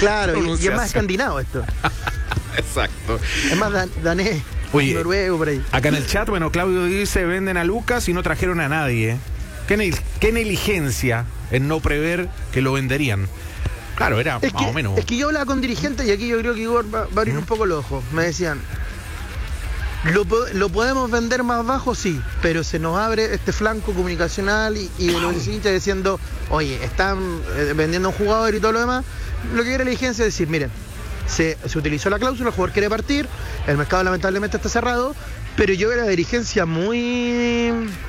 Claro, y es más escandinavo esto. Exacto. Es más danés, noruego, por ahí. Acá en el chat, bueno, Claudio dice, venden a Lucas y no trajeron a nadie. Qué negligencia en no prever que lo venderían. Claro, era más o menos. Es que yo hablaba con dirigentes y aquí yo creo que Igor va a abrir un poco los ojos. Me decían, ¿lo podemos vender más bajo? Sí, pero se nos abre este flanco comunicacional y de los hinchas diciendo, oye, están vendiendo a un jugador y todo lo demás. Lo que quiere la dirigencia es decir, miren, se utilizó la cláusula, el jugador quiere partir, el mercado lamentablemente está cerrado, pero yo veo la dirigencia muy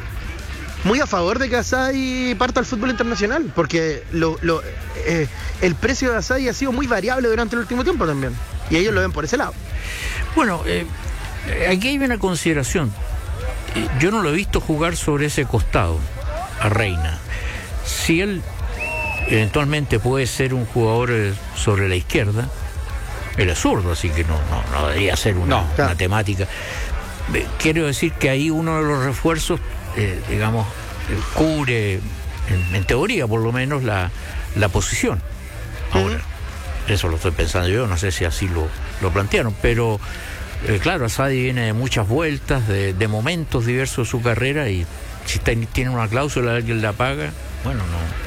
a favor de que Asadi parta al fútbol internacional, porque el precio de Asadi ha sido muy variable durante el último tiempo también, y ellos lo ven por ese lado. Bueno, aquí hay una consideración. Yo no lo he visto jugar sobre ese costado a Reina. Si él eventualmente puede ser un jugador sobre la izquierda, él es zurdo, así que no debería ser una temática. Quiero decir que ahí uno de los refuerzos, digamos, cubre, en teoría por lo menos, la posición. Ahora, eso lo estoy pensando yo, no sé si así lo plantearon, pero claro, Asadi viene de muchas vueltas, de momentos diversos de su carrera, y si tiene una cláusula, alguien la paga, bueno,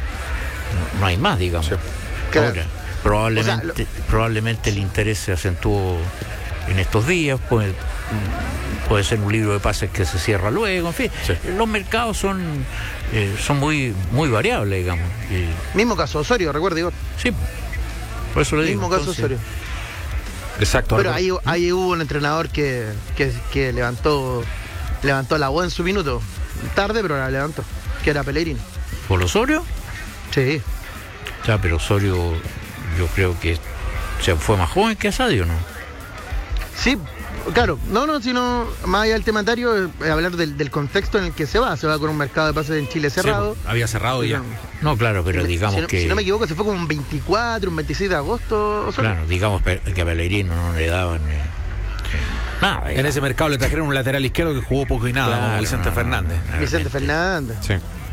no hay más, digamos. Sí. Claro. Ahora, probablemente el interés se acentuó en estos días, puede ser un libro de pases que se cierra luego, en fin. Sí. Los mercados son muy, muy variables, digamos. Mismo caso Osorio, recuerda, Igor. Sí, por eso le digo. Mismo caso Osorio. Exacto. Pero ahí hubo un entrenador que levantó la voz en su minuto. Tarde, pero la levantó. Que era Pellegrini. ¿Por Osorio? Sí. Ya, pero Osorio, yo creo que se fue más joven que Asadi, ¿o no? Sí, claro. Sino más allá del tematario, hablar del contexto en el que se va con un mercado de pases en Chile cerrado. Sí, había cerrado ya. No, claro, pero digamos que... Si no me equivoco, se fue como un 24, un 26 de agosto. Osorio. Claro, digamos que a Pellegrini no le daban... nada. En ese mercado le trajeron un lateral izquierdo que jugó poco y nada, claro, como Vicente Fernández. Vicente Fernández. Sí.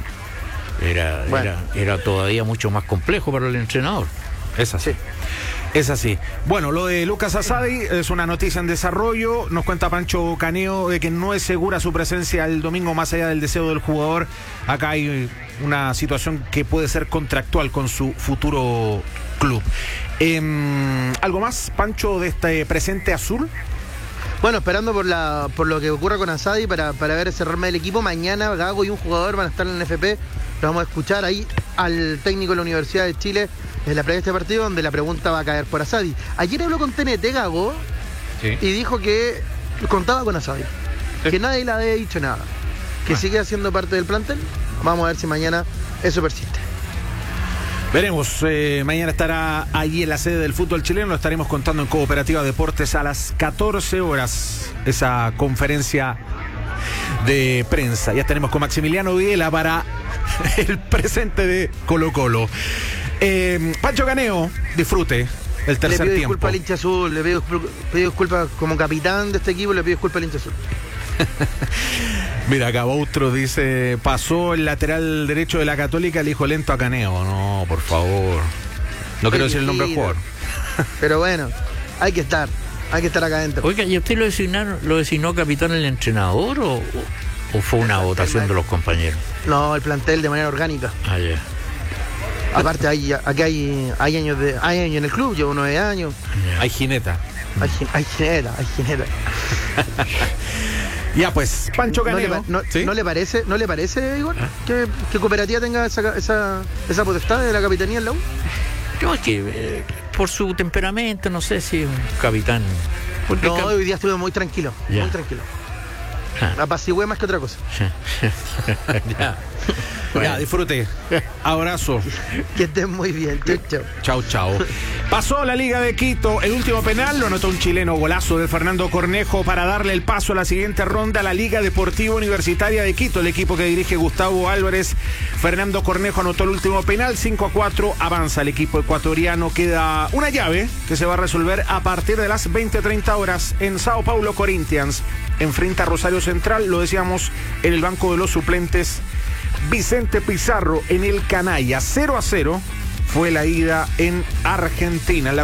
Era todavía mucho más complejo para el entrenador. Es así. Sí. Es así. Bueno, lo de Lucas Asadi es una noticia en desarrollo. Nos cuenta Pancho Caneo de que no es segura su presencia el domingo, más allá del deseo del jugador. Acá hay una situación que puede ser contractual con su futuro club. ¿Algo más, Pancho, de este presente azul? Bueno, esperando por lo que ocurra con Asadi para ver ese rearme del equipo. Mañana Gago y un jugador van a estar en el NFP. Lo vamos a escuchar ahí al técnico de la Universidad de Chile en la previa de este partido, donde la pregunta va a caer por Asadi. Ayer habló con TNT Gago, sí, y dijo que contaba con Asadi, sí, que nadie le había dicho nada, que sigue siendo parte del plantel. Vamos a ver si mañana eso persiste. Veremos, mañana estará allí en la sede del fútbol chileno, lo estaremos contando en Cooperativa Deportes a las 14 horas, esa conferencia de prensa. Ya tenemos con Maximiliano Videla para el presente de Colo-Colo. Pancho Caneo, disfrute el tercer tiempo. Le pido disculpas al hincha azul, le pido disculpas como capitán de este equipo, le pido disculpas al hincha azul. Mira, acá Bautro dice, pasó el lateral derecho de la Católica, le dijo lento a Caneo. No, por favor. No quiero decir el nombre del jugador. Pero bueno, hay que estar acá adentro. Oiga, ¿y usted lo designó capitán el entrenador o fue una votación de los compañeros? No, el plantel de manera orgánica. Ah, ya. Aparte, aquí hay años en el club, llevo 9 años. Yeah. Hay jineta. Hay jineta. Ya pues, Pancho Caneo. ¿Sí? ¿No le parece, Igor, que Cooperativa tenga esa potestad de la capitanía en la U? Yo es que por su temperamento, no sé si es un capitán. No, hoy día estuve muy tranquilo, muy tranquilo. Apacigué más que otra cosa. Ya. Bueno. Ya, disfrute. Abrazo. Que estén muy bien. Chau. Pasó la Liga de Quito. El último penal lo anotó un chileno, golazo de Fernando Cornejo para darle el paso a la siguiente ronda a la Liga Deportiva Universitaria de Quito. El equipo que dirige Gustavo Álvarez. Fernando Cornejo anotó el último penal. 5-4. Avanza el equipo ecuatoriano. Queda una llave que se va a resolver a partir de las 20:30 horas en Sao Paulo. Corinthians enfrenta a Rosario Central. Lo decíamos en el banco de los suplentes. Vicente Pizarro en el Canalla. 0-0 fue la ida en Argentina.